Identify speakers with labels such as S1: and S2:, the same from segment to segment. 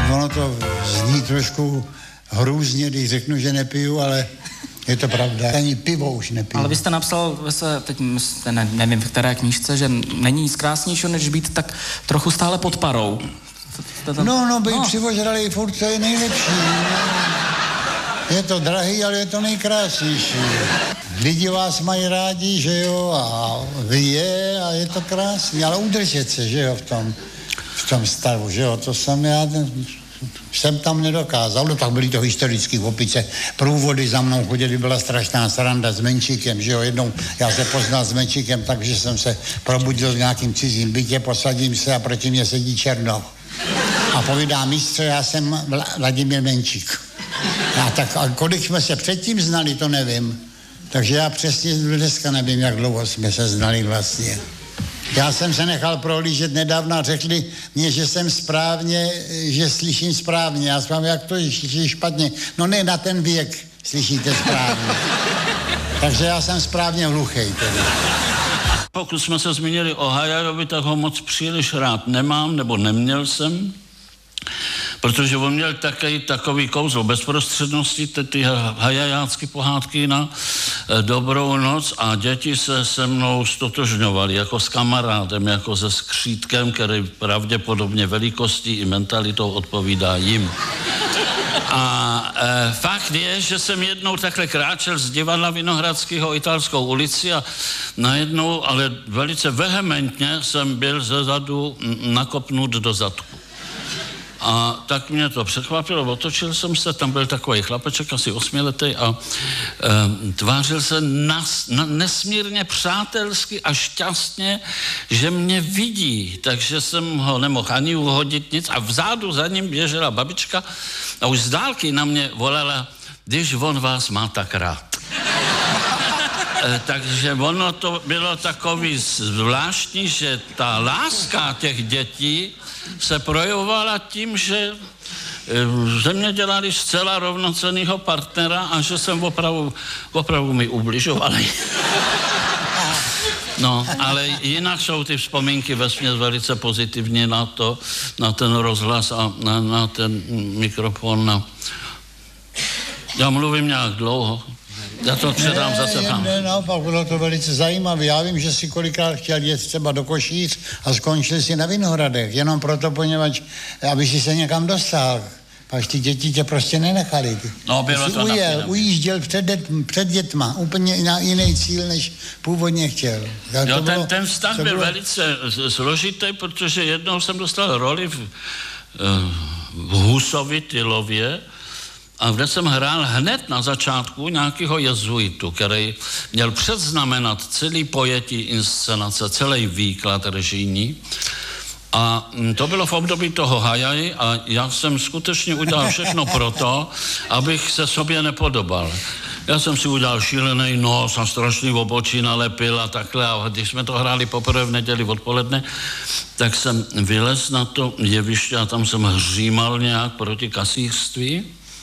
S1: Ono to zní trošku hrůzně, když řeknu, že nepiju, ale je to pravda. Ani pivo už nepiju.
S2: Ale vy jste napsal, teď nevím v které knížce, že není nic krásnějšího, než být tak trochu stále pod parou.
S1: Být přivožralý furt, to je nejlepší. Je to drahý, ale je to nejkrásnější. Lidi vás mají rádi, že jo, a vy je, a je to krásný, ale udržet se, že jo, v tom stavu, že jo, to jsem tam nedokázal, no tak byly to historické opice, průvody za mnou chodili, byla strašná sranda s Menšíkem, že jo, jednou já se poznal s Menšíkem, takže jsem se probudil v nějakým cizím bytě, posadím se a proti mě sedí Černoch. A povídá mistře, já jsem Vladimír Menšík. A kolik jsme se předtím znali, to nevím. Takže já přesně dneska nevím, jak dlouho jsme se znali vlastně. Já jsem se nechal prohlížet nedávno a řekli mě, že jsem správně, že slyším správně. Já jsem jak to je špatně. No ne, na ten věk slyšíte správně. Takže já jsem správně hluchej tedy.
S3: Pokud jsme se zmínili o Hajajovi, tak ho moc příliš rád nemám, nebo neměl jsem, protože on měl takový kouzlo bezprostřednosti, ty hajajácké pohádky na Dobrou noc a děti se mnou stotožňovali jako s kamarádem, jako se skřítkem, který pravděpodobně velikostí i mentalitou odpovídá jim. A fakt je, že jsem jednou takhle kráčel z divadla Vinohradského Italskou ulici a najednou, ale velice vehementně jsem byl zezadu nakopnut do zadku. A tak mě to překvapilo, otočil jsem se, tam byl takový chlapeček, asi 8letý a tvářil se nesmírně přátelsky a šťastně, že mě vidí, takže jsem ho nemohl ani uhodit nic a vzadu za ním běžela babička a už z dálky na mě volala, když on vás má tak rád. Takže ono to bylo takový zvláštní, že ta láska těch dětí se projevovala tím, že ze mě dělali zcela rovnocennýho partnera a že jsem opravdu mi ubližovali. No, ale jinak jsou ty vzpomínky vesměs velice pozitivní na ten rozhlas a na ten mikrofon. Já mluvím nějak dlouho. Já to předám zase vám.
S1: Ne, naopak, bylo to velice zajímavé. Já vím, že si kolikrát chtěl jet třeba do Košíc a skončil si na Vinohradech, jenom proto, poněvadž, aby si se někam dostal. Pak ty děti tě prostě nenechali.
S3: No, bylo to
S1: ujížděl před dětma, úplně na jiný cíl, než původně chtěl.
S3: Jo, ten vztah byl velice složitý, protože jednou jsem dostal roli v Husovi Tylově, a kde jsem hrál hned na začátku nějakého jezuitu, který měl předznamenat celý pojetí inscenace, celý výklad režijní. A to bylo v období toho Hajaji a já jsem skutečně udělal všechno proto, abych se sobě nepodobal. Já jsem si udělal šílený nos a strašný obočí nalepil a takhle. A když jsme to hráli poprvé v neděli odpoledne, tak jsem vylez na to jeviště a tam jsem hřímal nějak proti kasířství.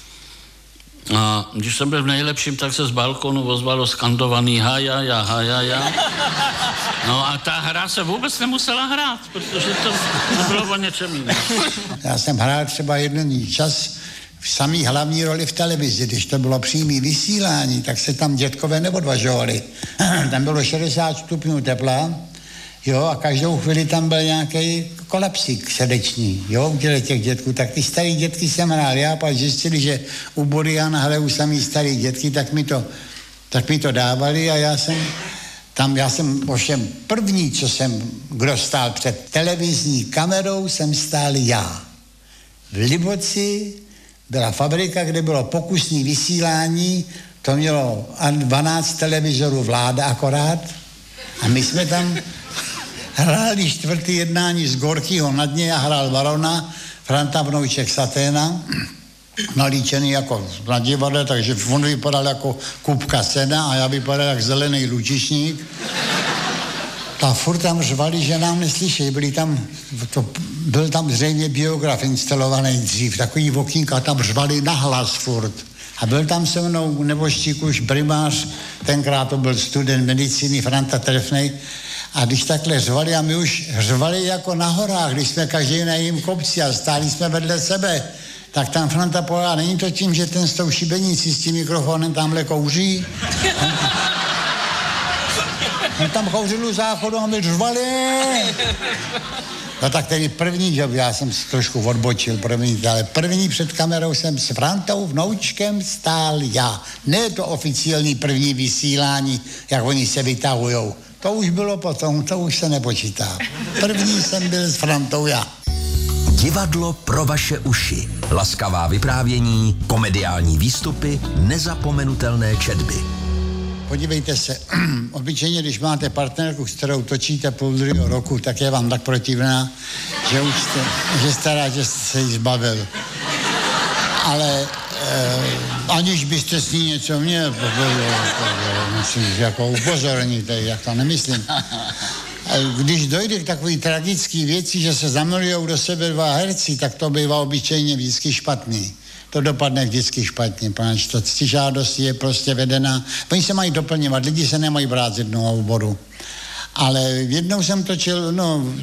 S3: A když jsem byl v nejlepším, tak se z balkonu ozvalo skandovaný hajaja, hajaja. No a ta hra se vůbec nemusela hrát, protože to bylo o něčem jiném.
S1: Já jsem hrál třeba jeden čas v samý hlavní roli v televizi, když to bylo přímý vysílání, tak se tam dětkové neodvažovali. Tam bylo 60 stupňů tepla, jo, a každou chvíli tam byl nějaký kolapsík srdeční, jo, u těch dětků. Tak ty starý dětky jsem hrál já, pak zjistili, že u Buriana hrajou samý starý dětky, tak mi to dávali a já jsem ovšem první, kdo stál před televizní kamerou, jsem stál já. V Liboci byla fabrika, kde bylo pokusní vysílání, to mělo 12 televizorů Vláda akorát a my jsme tam hráli 4. jednání z Gorkýho na dně, já hrál barona, Franta Vnouček Saténa, nalíčený jako na divadle, takže on vypadal jako Kupka Sena a já vypadal jak zelený lučišník. A furt tam řvali, že nám neslyšejí, byl tam zřejmě biograf instalovaný dřív, takový okýnka, tam řvali nahlas furt. A byl tam se mnou nebožtík už primář, tenkrát to byl student medicíny Franta Trefnej, A když takhle řvali, a my už řvali jako na horách, když jsme každý na jiném kopci a stáli jsme vedle sebe, tak tam Franta povedala, není to tím, že ten s tou šibenicí, s tím mikrofonem tamhle kouří? On tam kouřil u záchodu a my řvali. No tak tedy první job, já jsem si trošku odbočil, ale první před kamerou jsem s Frantou vnoučkem stál já. Ne to oficiální první vysílání, jak oni se vytahujou. To už bylo potom, to už se nepočítá. První jsem byl s Frantou já.
S4: Divadlo pro vaše uši. Laskavá vyprávění, komediální výstupy, nezapomenutelné četby.
S1: Podívejte se, obyčejně, když máte partnerku, s kterou točíte půl druhého roku, tak je vám tak protivná, že jste rád, že jste se jí zbavil. Ale aniž byste s ní něco měl, musím jako upozornit, jak to nemyslím. Když dojde k takové tragické věci, že se zamilujou do sebe dva herci, tak to bývá obyčejně vždycky špatný. To dopadne vždycky špatně, protože to ctižádost je prostě vedená. Oni se mají doplňovat, lidi se nemají brát z jednoho oboru. Ale jednou jsem točil,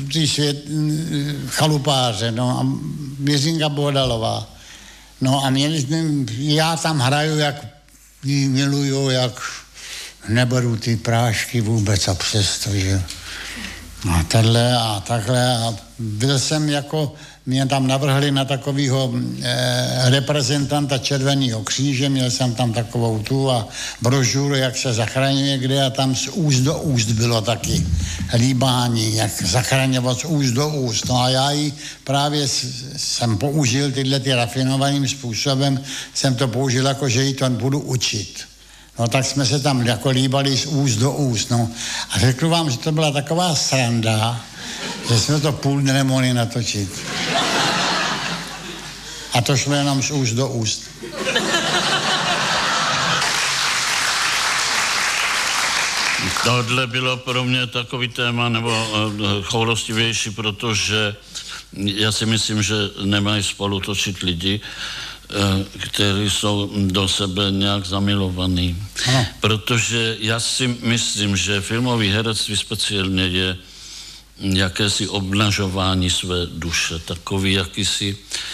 S1: Chalupáře, a Jiřinka Bohdalová. No a já tam hraju, jak ji miluju, jak neberu ty prášky vůbec a přesto, že a takhle a byl jsem jako, mě tam navrhli na takovýho reprezentanta Červeného kříže, měl jsem tam takovou tu a brožuru, jak se zachraňuje kde a tam z úst do úst bylo taky líbání, jak zachraňovat z úst do úst. No a já ji právě jsem použil tyhle rafinovaným způsobem, jsem to použil jako, že ji to budu učit. No tak jsme se tam jako líbali z úst do úst, no. A řeknu vám, že to byla taková sranda, že jsme to půl dne nemohli natočit. A to šlo jenom z úst do úst.
S3: Tohle bylo pro mě takový téma, nebo choulostivější, protože já si myslím, že nemají spolu točit lidi, kteří jsou do sebe nějak zamilovaní. Ano. Protože já si myslím, že filmový herectví speciálně je jakési obnažování své duše, takový jakýsi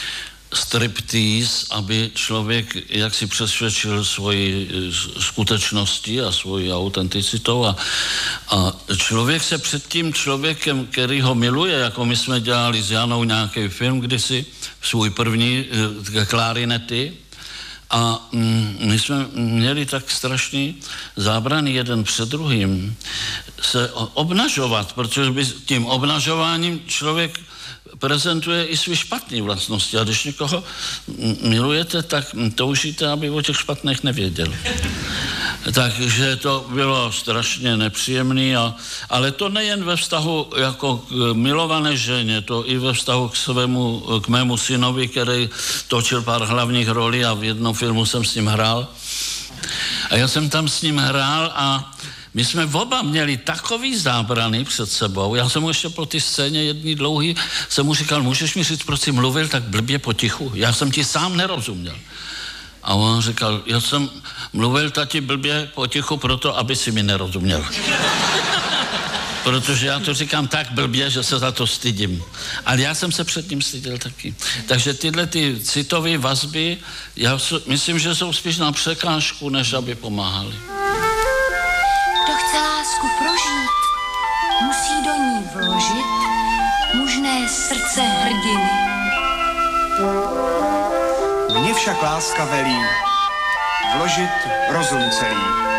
S3: striptease, aby člověk jaksi přesvědčil svoji skutečnosti a svoji autenticitou a člověk se před tím člověkem, který ho miluje, jako my jsme dělali s Janou nějaký film kdysi, svůj první Klarinety, a my jsme měli tak strašný zábrany jeden před druhým se obnažovat, protože by tím obnažováním člověk prezentuje i své špatné vlastnosti. A když někoho milujete, tak toužíte, aby o těch špatných nevěděl. Takže to bylo strašně nepříjemné, ale to nejen ve vztahu jako k milované ženě, to i ve vztahu k mému synovi, který točil pár hlavních rolí a v jednom filmu jsem s ním hrál. A já jsem tam s ním hrál a my jsme oba měli takový zábrany před sebou. Já jsem mu ještě po té scéně jedný dlouhý, jsem mu říkal, můžeš mi říct, proč jsi mluvil tak blbě potichu? Já jsem ti sám nerozuměl. A on říkal, já jsem mluvil tati blbě potichu proto, aby si mi nerozuměl. Protože já to říkám tak blbě, že se za to stydím. Ale já jsem se před ním styděl taky. Takže tyhle ty citové vazby, já myslím, že jsou spíš na překážku, než aby pomáhali.
S5: Kdo chce lásku prožít, musí do ní vložit mužné srdce hrdiny.
S6: Mně však láska velí vložit rozum celý.